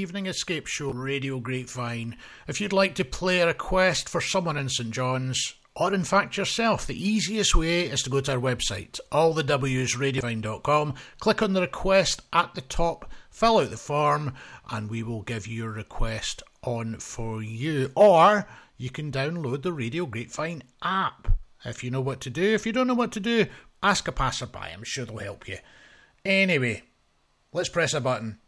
evening escape show, Radio Grapevine. If you'd like to play a request for someone in St John's, or in fact yourself, the easiest way is to go to our website, allthewsradiovine.com, click on the request at the top, fill out the form, and we will give your request on for you. Or you can download the Radio Grapevine app if you know what to do. If you don't know what to do, ask a passerby, I'm sure they'll help you. Anyway, let's press a button.